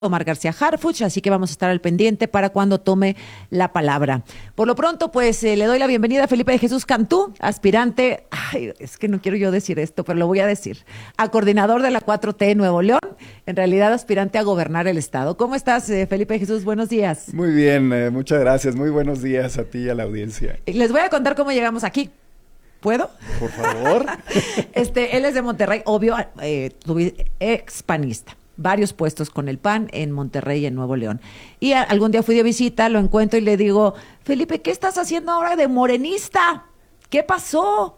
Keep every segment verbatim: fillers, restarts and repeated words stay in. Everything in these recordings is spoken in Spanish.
Omar García Harfuch, así que vamos a estar al pendiente para cuando tome la palabra. Por lo pronto, pues eh, le doy la bienvenida a Felipe de Jesús Cantú, aspirante, ay, es que no quiero yo decir esto, pero lo voy a decir, a coordinador de la cuatro T Nuevo León, en realidad aspirante a gobernar el estado. ¿Cómo estás, eh, Felipe de Jesús? Buenos días. Muy bien, eh, muchas gracias, muy buenos días a ti y a la audiencia. Les voy a contar cómo llegamos aquí. ¿Puedo? Por favor. este, él es de Monterrey, obvio, eh, ex panista. Varios puestos con el P A N en Monterrey y en Nuevo León. Y a, algún día fui de visita, lo encuentro y le digo, Felipe, ¿qué estás haciendo ahora de morenista? ¿Qué pasó?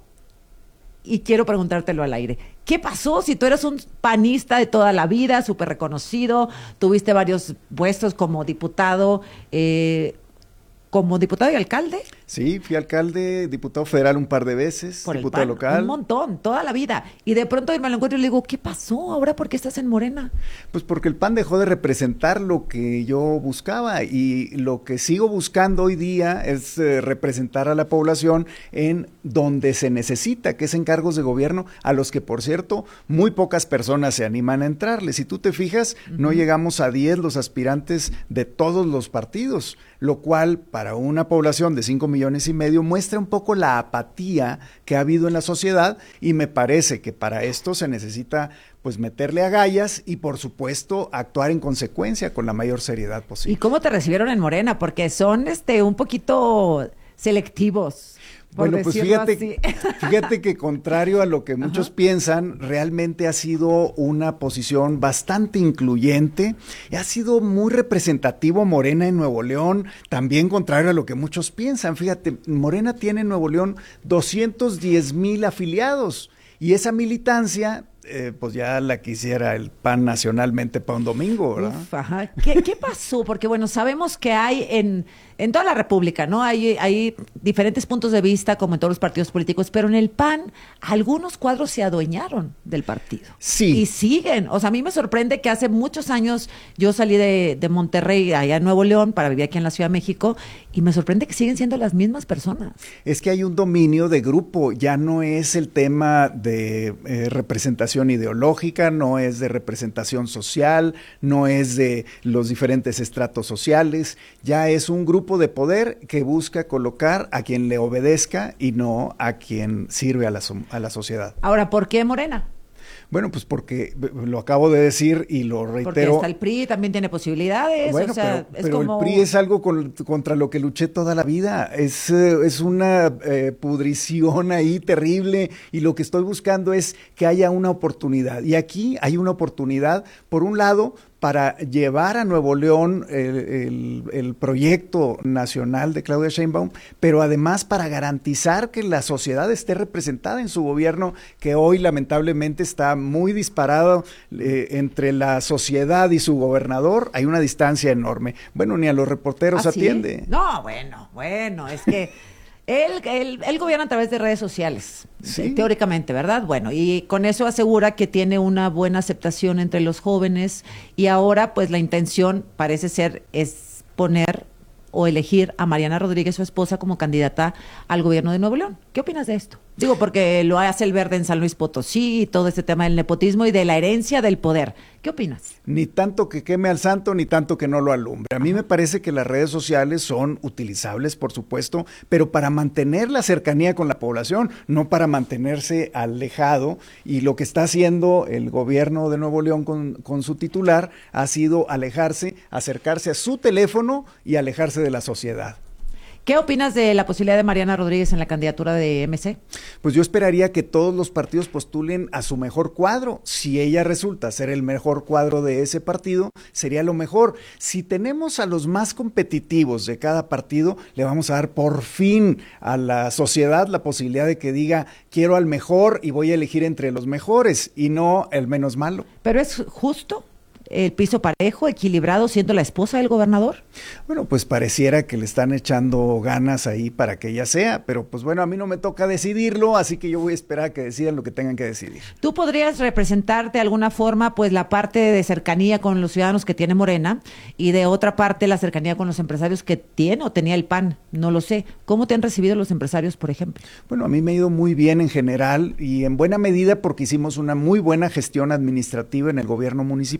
Y quiero preguntártelo al aire. ¿Qué pasó si tú eres un panista de toda la vida, súper reconocido, tuviste varios puestos como diputado, eh, como diputado y alcalde? Sí, fui alcalde, diputado federal un par de veces, Por diputado el P A N, local. Un montón, toda la vida. Y de pronto me lo encuentro y le digo, ¿qué pasó ahora? ¿Por qué estás en Morena? Pues porque el P A N dejó de representar lo que yo buscaba y lo que sigo buscando hoy día es eh, representar a la población en donde se necesita, que es en cargos de gobierno, a los que, por cierto, muy pocas personas se animan a entrarle. Si tú te fijas, uh-huh. no llegamos a diez los aspirantes de todos los partidos, lo cual para una población de cinco millones y medio muestra un poco la apatía que ha habido en la sociedad, y me parece que para esto se necesita pues meterle agallas y por supuesto actuar en consecuencia con la mayor seriedad posible. ¿Y cómo te recibieron en Morena? Porque son este un poquito selectivos. Bueno, pues fíjate, fíjate que contrario a lo que muchos Ajá. piensan, realmente ha sido una posición bastante incluyente y ha sido muy representativo Morena en Nuevo León, también contrario a lo que muchos piensan. Fíjate, Morena tiene en Nuevo León doscientos diez mil afiliados y esa militancia... Eh, pues ya la quisiera el P A N nacionalmente para un domingo, ¿verdad? Uf, ajá. ¿Qué, ¿Qué pasó? Porque bueno, sabemos que hay en, en toda la República, ¿no? Hay, hay diferentes puntos de vista, como en todos los partidos políticos, pero en el P A N algunos cuadros se adueñaron del partido. Sí. Y siguen. O sea, a mí me sorprende que hace muchos años yo salí de, de Monterrey, allá en Nuevo León, para vivir aquí en la Ciudad de México, y me sorprende que siguen siendo las mismas personas. Es que hay un dominio de grupo, ya no es el tema de eh, representación ideológica, no es de representación social, no es de los diferentes estratos sociales, ya es un grupo de poder que busca colocar a quien le obedezca y no a quien sirve a la, a la sociedad. Ahora, ¿por qué Morena? Bueno, pues porque lo acabo de decir y lo reitero. Porque hasta el P R I también tiene posibilidades. Bueno, o sea, pero, es pero como... el P R I es algo con, contra lo que luché toda la vida. Es, es una eh, pudrición ahí terrible y lo que estoy buscando es que haya una oportunidad. Y aquí hay una oportunidad, por un lado, para llevar a Nuevo León el, el, el proyecto nacional de Claudia Sheinbaum, pero además para garantizar que la sociedad esté representada en su gobierno, que hoy lamentablemente está muy disparado eh, entre la sociedad y su gobernador. Hay una distancia enorme. Bueno, ni a los reporteros ¿Ah, atiende. ¿sí? No, bueno, bueno, es que... Él, él, él gobierna a través de redes sociales, ¿Sí? teóricamente, ¿verdad? Bueno, y con eso asegura que tiene una buena aceptación entre los jóvenes y ahora pues la intención parece ser es poner o elegir a Mariana Rodríguez, su esposa, como candidata al gobierno de Nuevo León. ¿Qué opinas de esto? Digo, porque lo hace el Verde en San Luis Potosí y todo este tema del nepotismo y de la herencia del poder. ¿Qué opinas? Ni tanto que queme al santo, ni tanto que no lo alumbre. A mí me parece que las redes sociales son utilizables, por supuesto, pero para mantener la cercanía con la población, no para mantenerse alejado. Y lo que está haciendo el gobierno de Nuevo León con, con su titular ha sido alejarse, acercarse a su teléfono y alejarse de la sociedad. ¿Qué opinas de la posibilidad de Mariana Rodríguez en la candidatura de M C? Pues yo esperaría que todos los partidos postulen a su mejor cuadro. Si ella resulta ser el mejor cuadro de ese partido, sería lo mejor. Si tenemos a los más competitivos de cada partido, le vamos a dar por fin a la sociedad la posibilidad de que diga, quiero al mejor y voy a elegir entre los mejores y no el menos malo. ¿Pero es justo el piso parejo, equilibrado, siendo la esposa del gobernador? Bueno, pues pareciera que le están echando ganas ahí para que ella sea, pero pues bueno, a mí no me toca decidirlo, así que yo voy a esperar a que decidan lo que tengan que decidir. ¿Tú podrías representar de alguna forma pues la parte de cercanía con los ciudadanos que tiene Morena y de otra parte la cercanía con los empresarios que tiene o tenía el P A N? No lo sé. ¿Cómo te han recibido los empresarios, por ejemplo? Bueno, a mí me ha ido muy bien en general y en buena medida porque hicimos una muy buena gestión administrativa en el gobierno municipal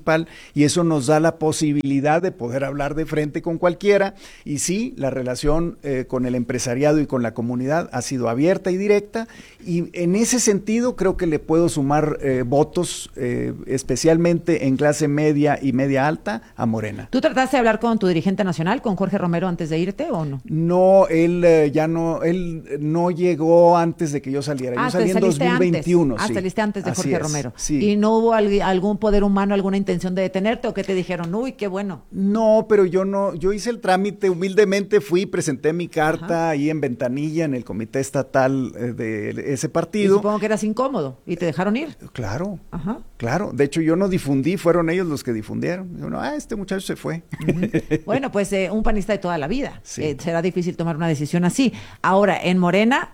y eso nos da la posibilidad de poder hablar de frente con cualquiera. Y sí, la relación eh, con el empresariado y con la comunidad ha sido abierta y directa, y en ese sentido creo que le puedo sumar eh, votos, eh, especialmente en clase media y media alta, a Morena. ¿Tú trataste de hablar con tu dirigente nacional, con Jorge Romero, antes de irte o no? No, él eh, ya no, él no llegó antes de que yo saliera. Ah, yo salí en dos mil veintiuno. Antes. Ah, sí. saliste antes de Así Jorge es, Romero. Sí. ¿Y no hubo al, algún poder humano, alguna intención de detenerte o que te dijeron, uy, qué bueno? No, pero yo no, yo hice el trámite, humildemente fui, presenté mi carta Ajá. ahí en Ventanilla, en el comité estatal eh, de ese partido. Y supongo que eras incómodo y te dejaron ir. Claro, Ajá. claro. De hecho, yo no difundí, fueron ellos los que difundieron. Yo, no, ah, este muchacho se fue. Uh-huh. Bueno, pues eh, un panista de toda la vida. Sí. Eh, será difícil tomar una decisión así. Ahora, en Morena,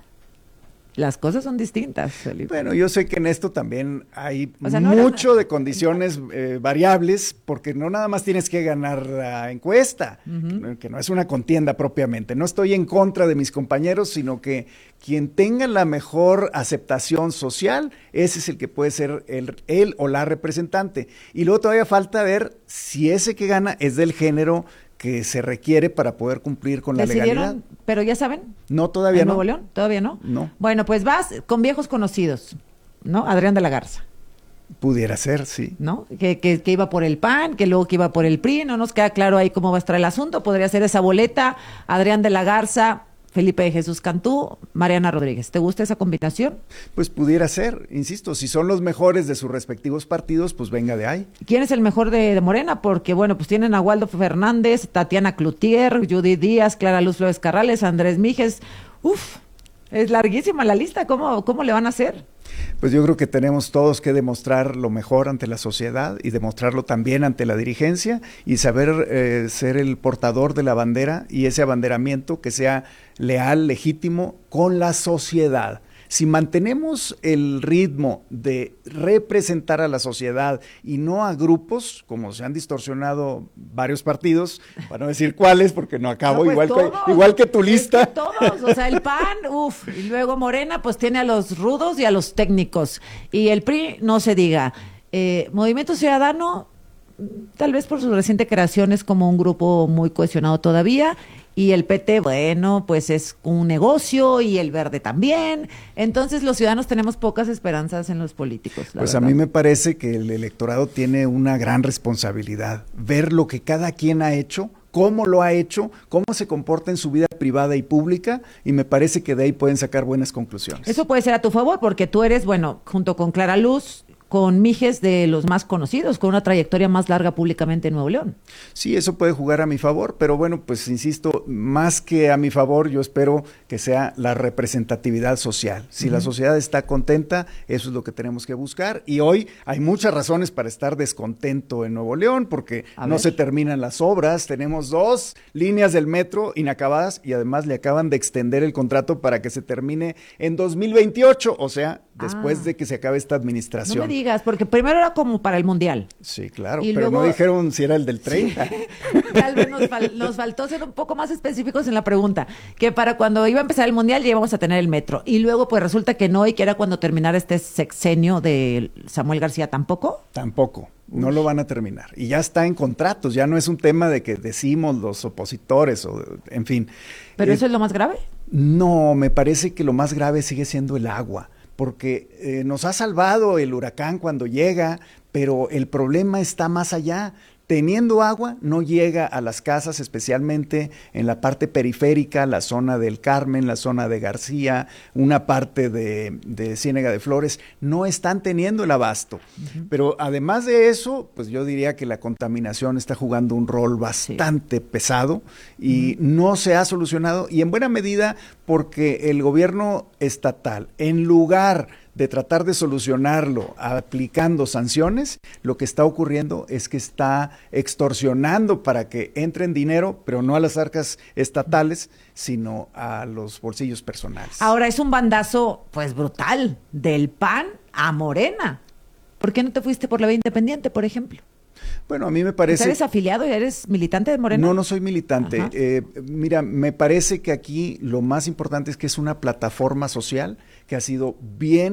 las cosas son distintas, Felipe. Bueno, yo sé que en esto también hay O sea, no mucho era... de condiciones eh, variables, porque no nada más tienes que ganar la encuesta, uh-huh. que no es una contienda propiamente. No estoy en contra de mis compañeros, sino que quien tenga la mejor aceptación social, ese es el que puede ser el, él o la representante. Y luego todavía falta ver si ese que gana es del género que se requiere para poder cumplir con la legalidad. Pero ya saben. No, todavía ¿En no. Nuevo León? ¿Todavía no? No. Bueno, pues vas con viejos conocidos, ¿no? Adrián de la Garza. Pudiera ser, sí. ¿No? Que, que, que iba por el P A N, que luego que iba por el P R I, no nos queda claro ahí cómo va a estar el asunto. Podría ser esa boleta, Adrián de la Garza, Felipe de Jesús Cantú, Mariana Rodríguez. ¿Te gusta esa combinación? Pues pudiera ser, insisto, si son los mejores de sus respectivos partidos, pues venga de ahí. ¿Quién es el mejor de, de Morena? Porque, bueno, pues tienen a Waldo Fernández, Tatiana Cloutier, Judy Díaz, Clara Luz Flores Carrales, Andrés Mijes. Uf, es larguísima la lista. ¿Cómo, cómo le van a hacer? Pues yo creo que tenemos todos que demostrar lo mejor ante la sociedad y demostrarlo también ante la dirigencia y saber eh, ser el portador de la bandera y ese abanderamiento que sea leal, legítimo con la sociedad. Si mantenemos el ritmo de representar a la sociedad y no a grupos, como se han distorsionado varios partidos, para no decir cuáles, porque no acabo, no, pues igual, todos, que, igual que tu lista. Es que todos, o sea, el P A N, uff, y luego Morena, pues tiene a los rudos y a los técnicos. Y el P R I, no se diga. Eh, Movimiento Ciudadano, tal vez por su reciente creación, es como un grupo muy cohesionado todavía. Y el P T, bueno, pues es un negocio, y el Verde también. Entonces los ciudadanos tenemos pocas esperanzas en los políticos. Pues verdad. A mí me parece que el electorado tiene una gran responsabilidad. Ver lo que cada quien ha hecho, cómo lo ha hecho, cómo se comporta en su vida privada y pública, y me parece que de ahí pueden sacar buenas conclusiones. Eso puede ser a tu favor, porque tú eres, bueno, junto con Clara Luz, con Mijes, de los más conocidos, con una trayectoria más larga públicamente en Nuevo León. Sí, eso puede jugar a mi favor, pero bueno, pues insisto, más que a mi favor, yo espero que sea la representatividad social. Si uh-huh. la sociedad está contenta, eso es lo que tenemos que buscar, y hoy hay muchas razones para estar descontento en Nuevo León, porque a no ver. se terminan las obras, tenemos dos líneas del metro inacabadas, y además le acaban de extender el contrato para que se termine en dos mil veintiocho, o sea, después ah. de que se acabe esta administración. No me digas, porque primero era como para el Mundial. Sí, claro, y pero luego, no dijeron si era el del treinta. Sí. Tal vez nos, fal, nos faltó ser un poco más específicos en la pregunta, que para cuando iba a empezar el Mundial ya íbamos a tener el metro, y luego pues resulta que no, y que era cuando terminara este sexenio de Samuel García, ¿tampoco? Tampoco. No Uy. Lo van a terminar. Y ya está en contratos, ya no es un tema de que decimos los opositores, o en fin. ¿Pero eh, eso es lo más grave? No, me parece que lo más grave sigue siendo el agua, porque eh, nos ha salvado el huracán cuando llega, pero el problema está más allá. Teniendo agua, no llega a las casas, especialmente en la parte periférica, la zona del Carmen, la zona de García, una parte de, de Ciénega de Flores, no están teniendo el abasto. Uh-huh. Pero además de eso, pues yo diría que la contaminación está jugando un rol bastante sí. pesado y uh-huh. no se ha solucionado, y en buena medida porque el gobierno estatal, en lugar de tratar de solucionarlo aplicando sanciones, lo que está ocurriendo es que está extorsionando para que entren dinero, pero no a las arcas estatales, sino a los bolsillos personales. Ahora es un bandazo, pues brutal, del P A N a Morena. ¿Por qué no te fuiste por la vía independiente, por ejemplo? Bueno, a mí me parece... ¿Eres afiliado y eres militante de Morena? No, no soy militante. Eh, mira, me parece que aquí lo más importante es que es una plataforma social que ha sido bien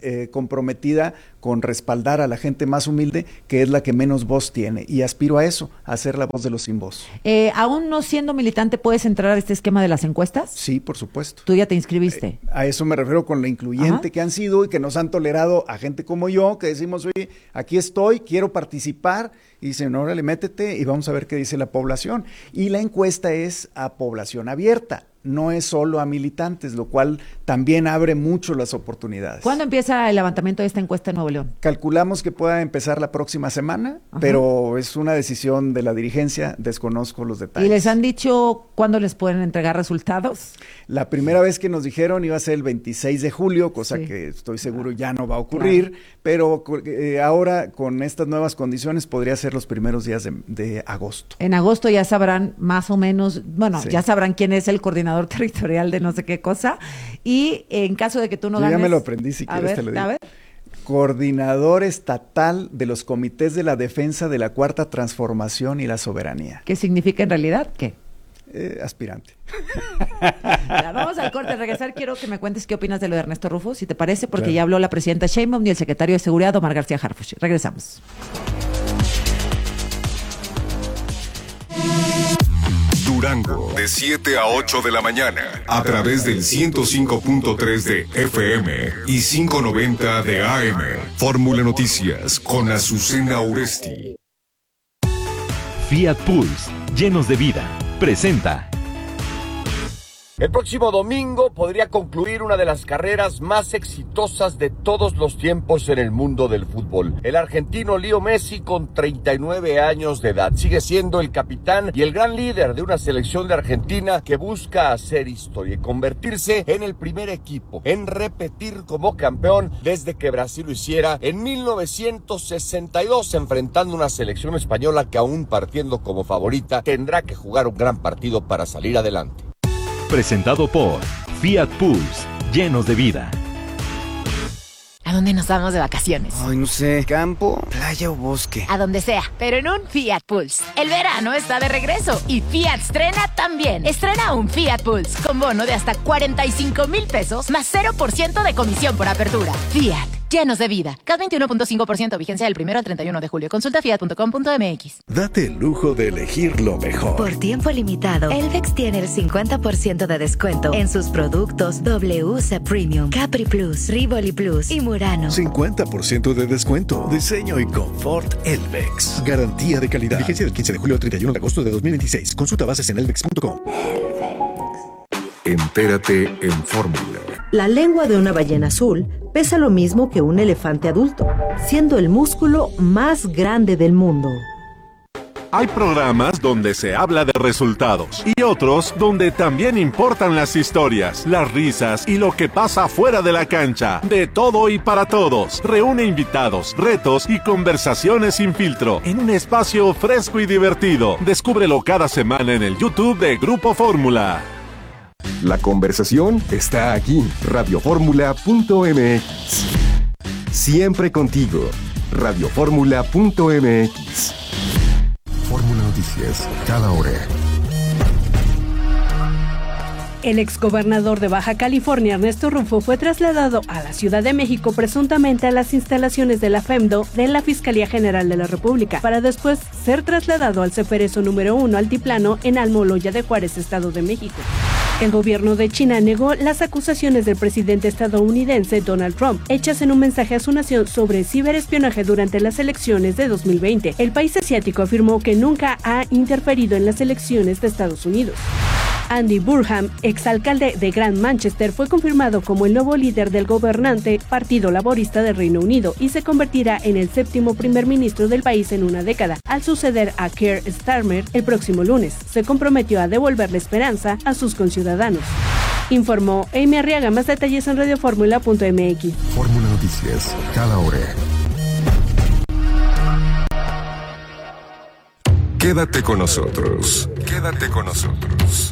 eh, comprometida con respaldar a la gente más humilde, que es la que menos voz tiene, y aspiro a eso, a ser la voz de los sin voz. Eh, ¿Aún no siendo militante puedes entrar a este esquema de las encuestas? Sí, por supuesto. ¿Tú ya te inscribiste? Eh, a eso me refiero con la incluyente Ajá. que han sido y que nos han tolerado a gente como yo, que decimos, oye, aquí estoy, quiero participar, y dicen, órale, métete y vamos a ver qué dice la población. Y la encuesta es a población abierta, no es solo a militantes, lo cual también abre mucho las oportunidades. ¿Cuándo empieza el levantamiento de esta encuesta en Nuevo León? Calculamos que pueda empezar la próxima semana, Ajá. pero es una decisión de la dirigencia, desconozco los detalles. ¿Y les han dicho cuándo les pueden entregar resultados? La primera vez que nos dijeron iba a ser el veintiséis de julio, cosa sí. que estoy seguro ya no va a ocurrir, claro. pero eh, ahora con estas nuevas condiciones podría ser los primeros días de, de agosto. En agosto ya sabrán más o menos, bueno, sí. ya sabrán quién es el coordinador territorial de no sé qué cosa, y en caso de que tú no Yo ganes... ya me lo aprendí, si quieres ver, te lo digo. A ver. Coordinador estatal de los comités de la defensa de la Cuarta Transformación y la Soberanía. ¿Qué significa en realidad? ¿Qué? Eh, aspirante. Ya, vamos al corte. Al regresar quiero que me cuentes qué opinas de lo de Ernesto Rufo, si te parece, porque claro. ya habló la presidenta Sheinbaum y el secretario de Seguridad, Omar García Harfuch. Regresamos. Durango, de siete a ocho de la mañana, a través del ciento cinco punto tres de F M y quinientos noventa de A M. Fórmula Noticias con Azucena Uresti. Fiat Pulse, llenos de vida, presenta. El próximo domingo podría concluir una de las carreras más exitosas de todos los tiempos en el mundo del fútbol. El argentino Leo Messi, con treinta y nueve años de edad, sigue siendo el capitán y el gran líder de una selección de Argentina que busca hacer historia y convertirse en el primer equipo en repetir como campeón desde que Brasil lo hiciera en mil novecientos sesenta y dos, enfrentando una selección española que, aún partiendo como favorita, tendrá que jugar un gran partido para salir adelante. Presentado por Fiat Pulse, llenos de vida. ¿A dónde nos vamos de vacaciones? Ay, no sé, campo, playa o bosque. A donde sea, pero en un Fiat Pulse. El verano está de regreso y Fiat estrena también. Estrena un Fiat Pulse con bono de hasta cuarenta y cinco mil pesos más cero por ciento de comisión por apertura. Fiat, llenos de vida. C A T veintiuno punto cinco por ciento, vigencia del primero al treinta y uno de julio. Consulta fiat punto com punto m x. Date el lujo de elegir lo mejor. Por tiempo limitado, Elvex tiene el cincuenta por ciento de descuento en sus productos W C Premium, Capri Plus, Rivoli Plus y Murano. cincuenta por ciento de descuento. Diseño y confort Elvex. Garantía de calidad. Vigencia del quince de julio al treinta y uno de agosto de dos mil veintiséis. Consulta bases en elvex punto com. Entérate en Fórmula. La lengua de una ballena azul pesa lo mismo que un elefante adulto, siendo el músculo más grande del mundo. Hay programas donde se habla de resultados y otros donde también importan las historias, las risas y lo que pasa fuera de la cancha. De todo y para todos. Reúne invitados, retos y conversaciones sin filtro en un espacio fresco y divertido. Descúbrelo cada semana en el YouTube de Grupo Fórmula. La conversación está aquí. radio fórmula punto m x. Siempre contigo. radio fórmula punto m x. Fórmula Noticias, cada hora. El exgobernador de Baja California, Ernesto Rufo, fue trasladado a la Ciudad de México presuntamente a las instalaciones de la FEMDO de la Fiscalía General de la República, para después ser trasladado al Ceferezo número uno Altiplano en Almoloya de Juárez, Estado de México. El gobierno de China negó las acusaciones del presidente estadounidense Donald Trump, hechas en un mensaje a su nación sobre ciberespionaje durante las elecciones de dos mil veinte. El país asiático afirmó que nunca ha interferido en las elecciones de Estados Unidos. Andy Burnham, exalcalde de Grand Manchester, fue confirmado como el nuevo líder del gobernante Partido Laborista del Reino Unido y se convertirá en el séptimo primer ministro del país en una década, al suceder a Keir Starmer el próximo lunes. Se comprometió a devolver la esperanza a sus conciudadanos. Informó Amy Arriaga. Más detalles en radio fórmula punto m x. Fórmula Noticias, cada hora. Quédate con nosotros. Quédate con nosotros.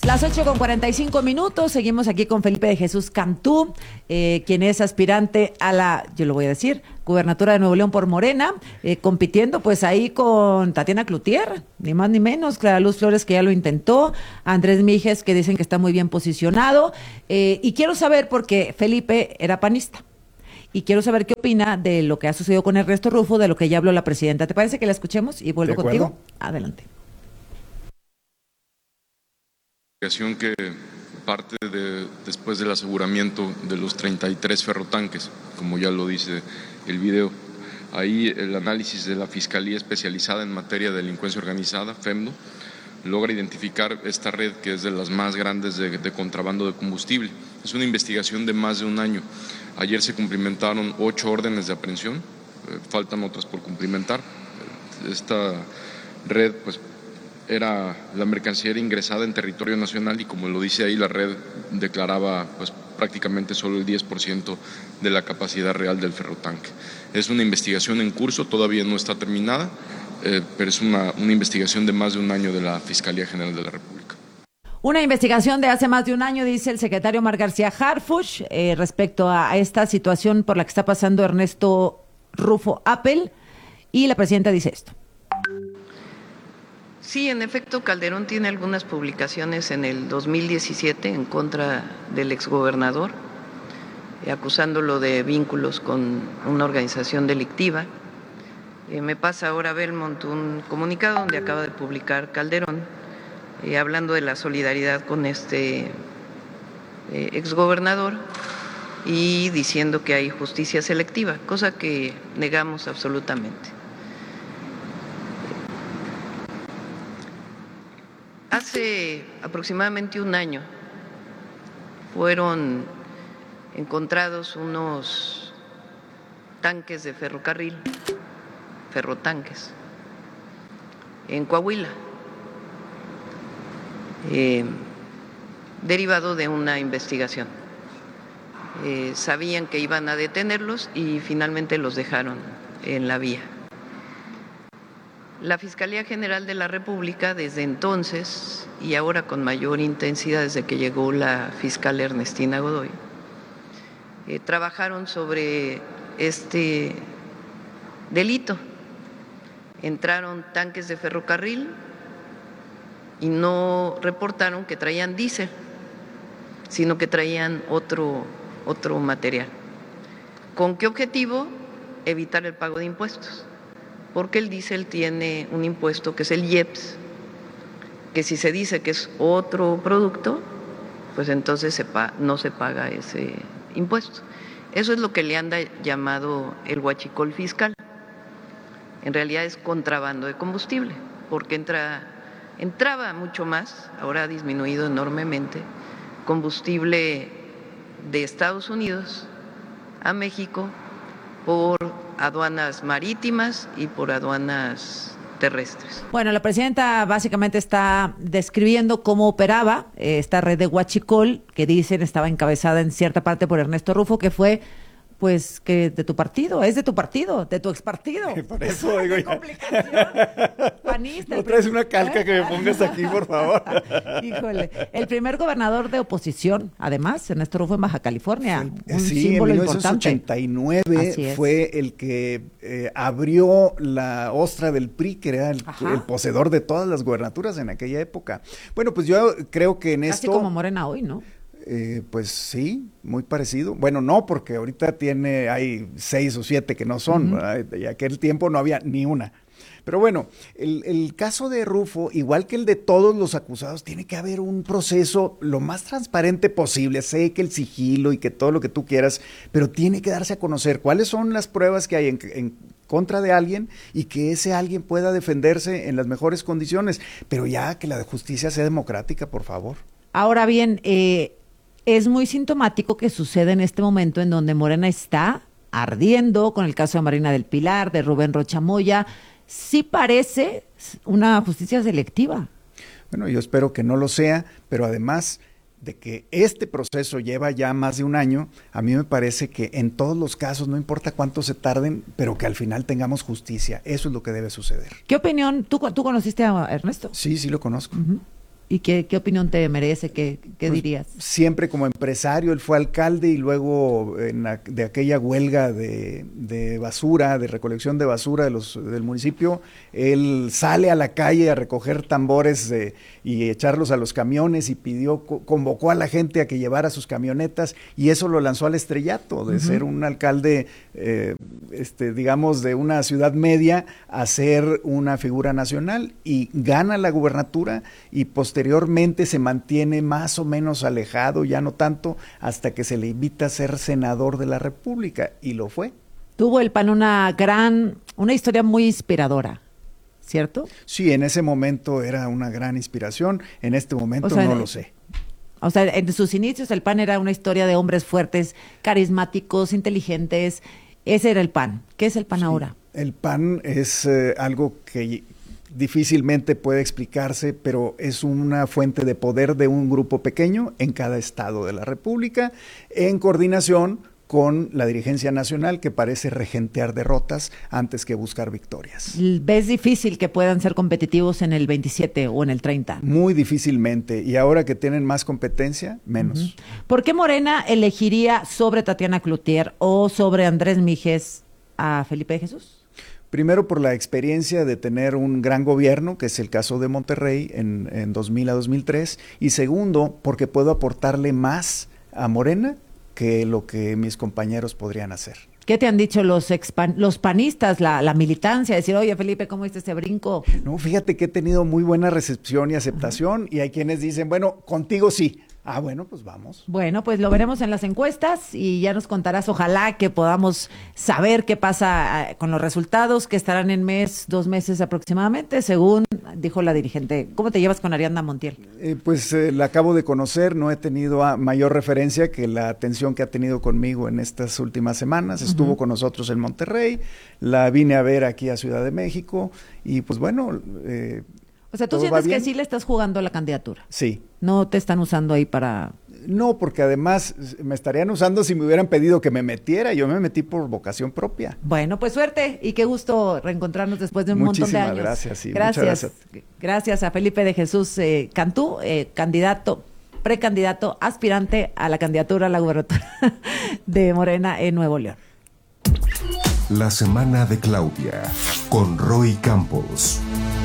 Las ocho con cuarenta y cinco minutos, seguimos aquí con Felipe de Jesús Cantú, eh, quien es aspirante a la, yo lo voy a decir, gubernatura de Nuevo León por Morena, eh, compitiendo pues ahí con Tatiana Cloutier, ni más ni menos, Clara Luz Flores que ya lo intentó, Andrés Mijes que dicen que está muy bien posicionado, eh, y quiero saber porque Felipe era panista. Y quiero saber qué opina de lo que ha sucedido con Ernesto Rufo, de lo que ya habló la presidenta. ¿Te parece que la escuchemos? Y vuelvo contigo. Adelante. Que parte de, después del aseguramiento de los treinta y tres ferrotanques, como ya lo dice el video. Ahí el análisis de la Fiscalía Especializada en Materia de Delincuencia Organizada, FEMDO, logra identificar esta red que es de las más grandes de, de contrabando de combustible. Es una investigación de más de un año. Ayer se cumplimentaron ocho órdenes de aprehensión, eh, faltan otras por cumplimentar. Esta red, pues, era la mercancía era ingresada en territorio nacional y, como lo dice ahí, la red declaraba pues prácticamente solo el diez por ciento de la capacidad real del ferrotanque. Es una investigación en curso, todavía no está terminada, eh, pero es una, una investigación de más de un año de la Fiscalía General de la República. Una investigación de hace más de un año, dice el secretario Omar García Harfuch, eh, respecto a esta situación por la que está pasando Ernesto Rufo Appel, y la presidenta dice esto. Sí, en efecto, Calderón tiene algunas publicaciones en el dos mil diecisiete en contra del exgobernador, eh, acusándolo de vínculos con una organización delictiva. Eh, me pasa ahora Belmont un comunicado donde acaba de publicar Calderón, eh, hablando de la solidaridad con este eh, exgobernador y diciendo que hay justicia selectiva, cosa que negamos absolutamente. Hace aproximadamente un año fueron encontrados unos tanques de ferrocarril, ferrotanques, en Coahuila, eh, derivado de una investigación. Eh, sabían que iban a detenerlos y finalmente los dejaron en la vía. La Fiscalía General de la República desde entonces, y ahora con mayor intensidad desde que llegó la fiscal Ernestina Godoy, eh, trabajaron sobre este delito. Entraron tanques de ferrocarril y no reportaron que traían diésel, sino que traían otro, otro material. ¿Con qué objetivo? Evitar el pago de impuestos. Porque el diésel tiene un impuesto que es el I E P S, que si se dice que es otro producto, pues entonces se pa- no se paga ese impuesto. Eso es lo que le han llamado el huachicol fiscal. En realidad es contrabando de combustible, porque entra, entraba mucho más, ahora ha disminuido enormemente, combustible de Estados Unidos a México por aduanas marítimas y por aduanas terrestres. Bueno, la presidenta básicamente está describiendo cómo operaba eh, esta red de huachicol, que dicen estaba encabezada en cierta parte por Ernesto Rufo, que fue, pues, que de tu partido, es de tu partido, de tu expartido. Por eso digo ya. Panista. No traes una calca que me pongas aquí, por favor. Híjole, el primer gobernador de oposición, además, Ernesto Rufo en Baja California, un sí, símbolo en mil novecientos importante. ochenta y nueve fue el que eh, abrió la ostra del P R I, que era el, el poseedor de todas las gubernaturas en aquella época. Bueno, pues yo creo que en Casi esto... como Morena hoy, ¿no? Eh, pues sí, muy parecido. Bueno, no, porque ahorita tiene, hay seis o siete que no son, uh-huh. Y aquel tiempo no había ni una. Pero bueno, el, el caso de Rufo, igual que el de todos los acusados, tiene que haber un proceso lo más transparente posible. Sé que el sigilo y que todo lo que tú quieras, pero tiene que darse a conocer cuáles son las pruebas que hay en, en contra de alguien y que ese alguien pueda defenderse en las mejores condiciones. Pero ya que la justicia sea democrática, por favor. Ahora bien, eh, es muy sintomático que suceda en este momento en donde Morena está ardiendo con el caso de Marina del Pilar, de Rubén Rocha Moya. Sí parece una justicia selectiva. Bueno, yo espero que no lo sea, pero además de que este proceso lleva ya más de un año, a mí me parece que en todos los casos, no importa cuánto se tarden, pero que al final tengamos justicia. Eso es lo que debe suceder. ¿Qué opinión? ¿Tú, tú conociste a Ernesto? Sí, sí lo conozco. Uh-huh. ¿Y qué, qué opinión te merece? ¿Qué, qué pues, dirías? Siempre como empresario, él fue alcalde y luego en la, de aquella huelga de, de basura, de recolección de basura de los, del municipio, él sale a la calle a recoger tambores de, y echarlos a los camiones y pidió, convocó a la gente a que llevara sus camionetas y eso lo lanzó al estrellato, de uh-huh. ser un alcalde, eh, este, digamos, de una ciudad media a ser una figura nacional y gana la gubernatura y posteriormente Posteriormente se mantiene más o menos alejado, ya no tanto, hasta que se le invita a ser senador de la República, y lo fue. Tuvo el P A N una gran, una historia muy inspiradora, ¿cierto? Sí, en ese momento era una gran inspiración, en este momento o sea, no lo sé. O sea, en sus inicios el P A N era una historia de hombres fuertes, carismáticos, inteligentes, ese era el P A N. ¿Qué es el P A N sí, ahora? El P A N es eh, algo que difícilmente puede explicarse, pero es una fuente de poder de un grupo pequeño en cada estado de la República, en coordinación con la dirigencia nacional que parece regentear derrotas antes que buscar victorias. ¿Ves difícil que puedan ser competitivos en el veintisiete o en el treinta? Muy difícilmente, y ahora que tienen más competencia, menos. Uh-huh. ¿Por qué Morena elegiría sobre Tatiana Cloutier o sobre Andrés Míjez a Felipe de Jesús? Primero por la experiencia de tener un gran gobierno, que es el caso de Monterrey en, en dos mil a dos mil tres, y segundo porque puedo aportarle más a Morena que lo que mis compañeros podrían hacer. ¿Qué te han dicho los expan- los panistas, la, la militancia? Decir, oye, Felipe, ¿cómo viste este brinco? No, fíjate que he tenido muy buena recepción y aceptación, uh-huh. y hay quienes dicen, bueno, contigo sí. Ah, bueno, pues vamos. Bueno, pues lo veremos en las encuestas y ya nos contarás, ojalá que podamos saber qué pasa con los resultados, que estarán en mes, dos meses aproximadamente, según dijo la dirigente. ¿Cómo te llevas con Ariadna Montiel? Eh, pues eh, la acabo de conocer, no he tenido a mayor referencia que la atención que ha tenido conmigo en estas últimas semanas. Estuvo uh-huh. con nosotros en Monterrey, la vine a ver aquí a Ciudad de México y pues bueno... Eh, O sea, ¿tú sientes que sí le estás jugando la candidatura? Sí. ¿No te están usando ahí para...? No, porque además me estarían usando si me hubieran pedido que me metiera. Yo me metí por vocación propia. Bueno, pues suerte y qué gusto reencontrarnos después de un Muchísimas montón de años. Gracias, sí, gracias. Muchas gracias. Gracias a Felipe de Jesús eh, Cantú, eh, candidato, precandidato, aspirante a la candidatura a la gubernatura de Morena en Nuevo León. La semana de Claudia, con Roy Campos.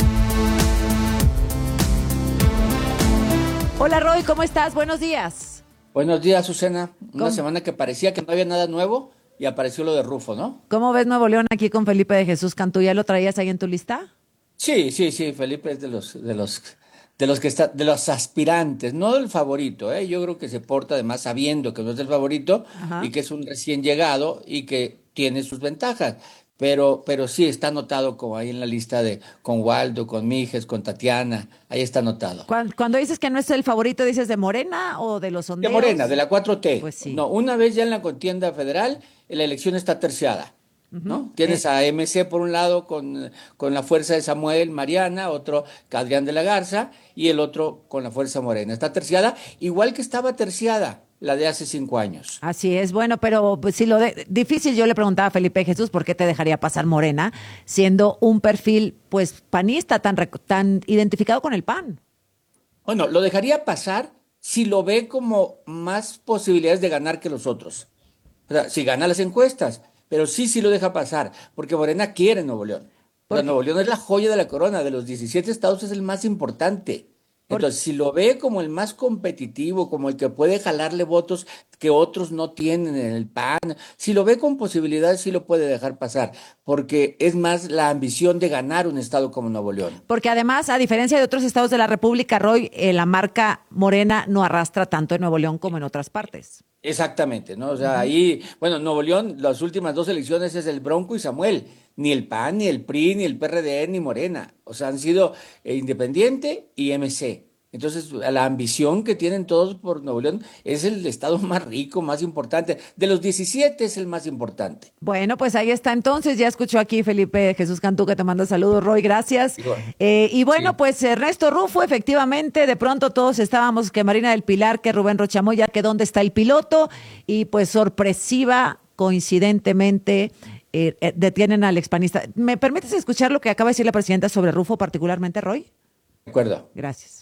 Hola Roy, ¿cómo estás? Buenos días. Buenos días, Susana. Una ¿Cómo? semana que parecía que no había nada nuevo y apareció lo de Rufo, ¿no? ¿Cómo ves Nuevo León aquí con Felipe de Jesús Cantú? ¿Ya lo traías ahí en tu lista? Sí, sí, sí. Felipe es de los, de los, de los que está, de los aspirantes, no del favorito, ¿eh? Yo creo que se porta además sabiendo que no es el favorito. Ajá. Y que es un recién llegado y que tiene sus ventajas. Pero, pero sí está anotado como ahí en la lista de con Waldo, con Míjez, con Tatiana, ahí está anotado. Cuando, cuando dices que no es el favorito, ¿dices de Morena o de los sondeos? De Morena, de la cuatro T. Pues sí. No, una vez ya en la contienda federal, la elección está terciada, uh-huh. ¿no? Tienes eh. a M C por un lado con, con la fuerza de Samuel Mariana, otro que Adrián de la Garza, y el otro con la fuerza Morena. Está terciada, igual que estaba terciada la de hace cinco años. Así es, bueno, pero pues si lo de, difícil, yo le preguntaba a Felipe Jesús por qué te dejaría pasar Morena, siendo un perfil pues panista tan, tan identificado con el P A N. Bueno, lo dejaría pasar si lo ve como más posibilidades de ganar que los otros. O sea, si gana las encuestas, pero sí, sí lo deja pasar, porque Morena quiere Nuevo León. O sea, Nuevo León es la joya de la corona, de los diecisiete estados es el más importante. Entonces, si lo ve como el más competitivo, como el que puede jalarle votos que otros no tienen en el P A N, si lo ve con posibilidades, sí lo puede dejar pasar, porque es más la ambición de ganar un estado como Nuevo León. Porque además, a diferencia de otros estados de la República, Roy, eh, la marca Morena no arrastra tanto en Nuevo León como en otras partes. Exactamente, ¿no? O sea, ahí, bueno, Nuevo León, las últimas dos elecciones es el Bronco y Samuel. Ni el P A N, ni el P R I, ni el P R D, ni Morena. O sea, han sido eh, Independiente y M C. Entonces, la ambición que tienen todos por Nuevo León es el estado más rico, más importante. De los diecisiete es el más importante. Bueno, pues ahí está entonces. Ya escuchó aquí Felipe Jesús Cantú que te manda saludos, Roy, gracias. Eh, y bueno, sí. pues Ernesto Rufo, efectivamente, de pronto todos estábamos que Marina del Pilar, que Rubén Rochamoya, que dónde está el piloto. Y pues sorpresiva, coincidentemente... Eh, eh, detienen al expanista. ¿Me permites escuchar lo que acaba de decir la presidenta sobre Rufo particularmente, Roy? De acuerdo. Gracias.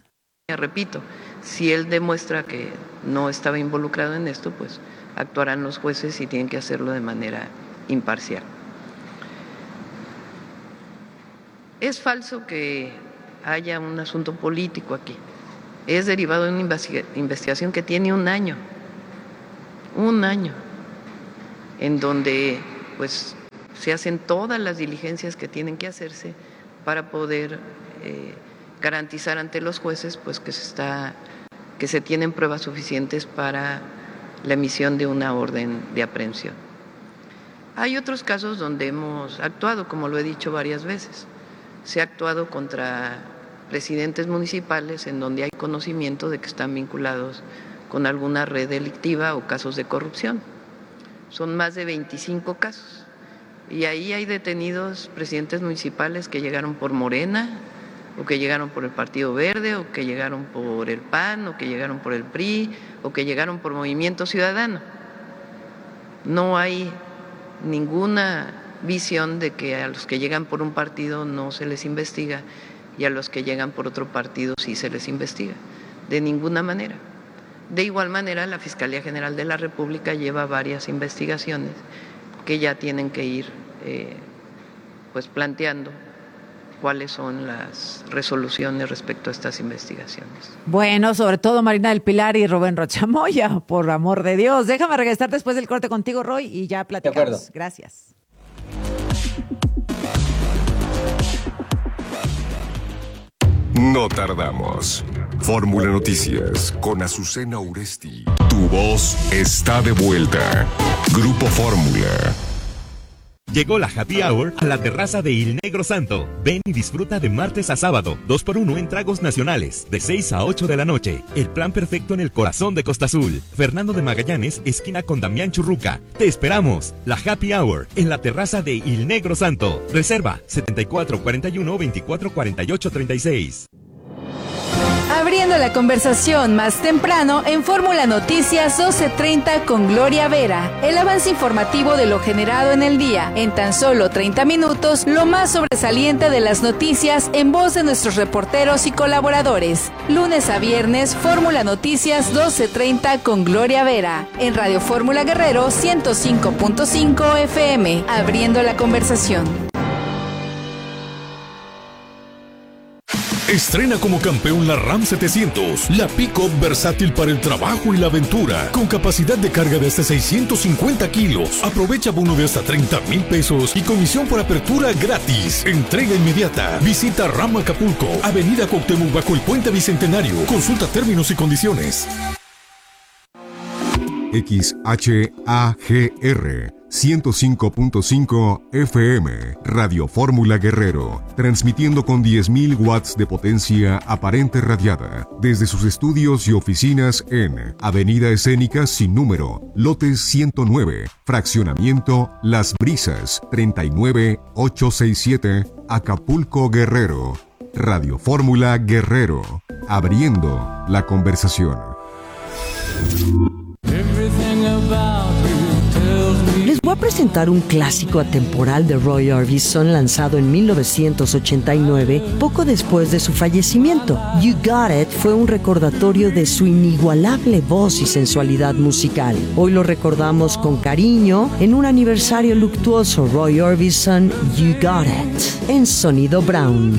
Repito, si él demuestra que no estaba involucrado en esto, pues actuarán los jueces y tienen que hacerlo de manera imparcial. Es falso que haya un asunto político aquí. Es derivado de una investigación que tiene un año, un año, en donde pues se hacen todas las diligencias que tienen que hacerse para poder eh, garantizar ante los jueces pues que se está, que se tienen pruebas suficientes para la emisión de una orden de aprehensión. Hay otros casos donde hemos actuado, como lo he dicho varias veces. Se ha actuado contra presidentes municipales en donde hay conocimiento de que están vinculados con alguna red delictiva o casos de corrupción. Son más de veinticinco casos. Y ahí hay detenidos presidentes municipales que llegaron por Morena, o que llegaron por el Partido Verde, o que llegaron por el P A N, o que llegaron por el P R I, o que llegaron por Movimiento Ciudadano. No hay ninguna visión de que a los que llegan por un partido no se les investiga y a los que llegan por otro partido sí se les investiga. De ninguna manera. De igual manera, la Fiscalía General de la República lleva varias investigaciones que ya tienen que ir eh, pues planteando cuáles son las resoluciones respecto a estas investigaciones. Bueno, sobre todo Marina del Pilar y Rubén Rocha Moya, por amor de Dios. Déjame regresar después del corte contigo, Roy, y ya platicamos. Gracias. No tardamos. Fórmula Noticias con Azucena Uresti. Tu voz está de vuelta. Grupo Fórmula. Llegó la Happy Hour a la terraza de Il Negro Santo. Ven y disfruta de martes a sábado, dos por uno en tragos nacionales, de seis a ocho de la noche. El plan perfecto en el corazón de Costa Azul. Fernando de Magallanes, esquina con Damián Churruca. Te esperamos. La Happy Hour en la terraza de Il Negro Santo. Reserva setenta y cuatro cuarenta y uno veinticuatro cuarenta y ocho treinta y seis. Abriendo la conversación más temprano en Fórmula Noticias doce treinta con Gloria Vera. El avance informativo de lo generado en el día. En tan solo treinta minutos, lo más sobresaliente de las noticias en voz de nuestros reporteros y colaboradores. Lunes a viernes, Fórmula Noticias doce treinta con Gloria Vera. En Radio Fórmula Guerrero ciento cinco punto cinco F M. Abriendo la conversación. Estrena como campeón la Ram setecientos, la pick-up versátil para el trabajo y la aventura, con capacidad de carga de hasta seiscientos cincuenta kilos. Aprovecha bono de hasta treinta mil pesos y comisión por apertura gratis. Entrega inmediata. Visita Ram Acapulco, Avenida Cuauhtémoc bajo el Puente Bicentenario. Consulta términos y condiciones. X H A G R ciento cinco punto cinco F M, Radio Fórmula Guerrero, transmitiendo con diez mil watts de potencia aparente radiada, desde sus estudios y oficinas en Avenida Escénica sin número, lote ciento nueve, fraccionamiento Las Brisas, treinta y nueve ochocientos sesenta y siete, Acapulco, Guerrero. Radio Fórmula Guerrero, abriendo la conversación. Les voy a presentar un clásico atemporal de Roy Orbison lanzado en mil novecientos ochenta y nueve, poco después de su fallecimiento. You Got It fue un recordatorio de su inigualable voz y sensualidad musical. Hoy lo recordamos con cariño en un aniversario luctuoso. Roy Orbison, You Got It, en Sonido Brown.